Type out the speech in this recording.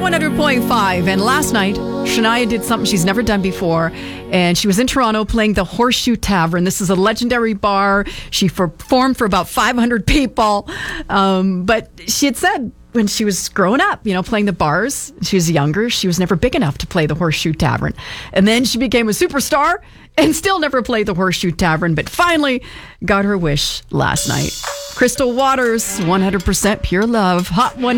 100.5. And last night, Shania did something she's never done before. And she was in Toronto playing the Horseshoe Tavern. This is a legendary bar. She performed for about 500 people. But she had said when she was growing up, playing the bars, she was younger. She was never big enough to play the Horseshoe Tavern. And then she became a superstar and still never played the Horseshoe Tavern, but finally got her wish last night. Crystal Waters, 100% pure love. Hot 100.